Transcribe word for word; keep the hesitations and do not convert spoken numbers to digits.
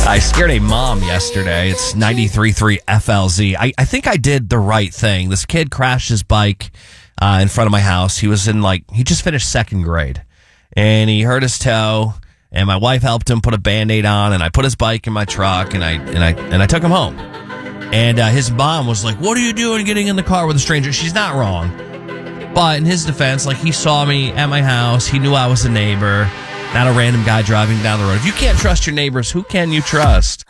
I scared a mom yesterday. It's ninety-three point three F L Z. I, I think I did the right thing. This kid crashed his bike uh, in front of my house. He was in like, he just finished second grade. And he hurt his toe. And my wife helped him put a Band-Aid on. And I put his bike in my truck. And I and I, and I took him home. And uh, his mom was like, what are you doing getting in the car with a stranger? She's not wrong. But in his defense, like, he saw me at my house. He knew I was a neighbor. Not a random guy driving down the road. If you can't trust your neighbors, who can you trust?